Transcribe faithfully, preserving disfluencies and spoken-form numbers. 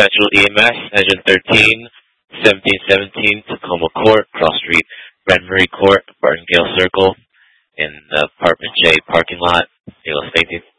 Central E M S, Engine thirteen, seventeen seventeen, Tacoma Court, Cross Street, Redmond Court, Martingale Circle, in the Apartment J parking lot. Halo, thank you.